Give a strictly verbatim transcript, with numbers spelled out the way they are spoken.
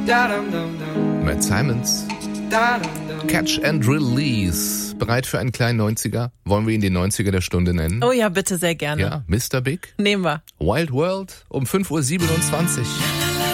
Matt Simons. Catch and Release. Bereit für einen kleinen neunziger? Wollen wir ihn den neunziger der Stunde nennen? Oh ja, bitte, sehr gerne. Ja, Mister Big. Nehmen wir. Wild World um fünf Uhr siebenundzwanzig.